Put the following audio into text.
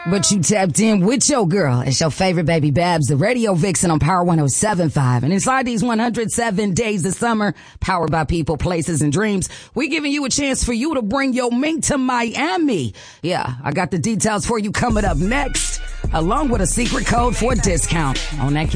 But you tapped in with your girl. It's your favorite baby Babs, the radio vixen on Power 107.5. And inside these 107 days of summer, powered by people, places, and dreams, we giving you a chance for you to bring your mink to Miami. Yeah, I got the details for you coming up next, along with a secret code for a discount on that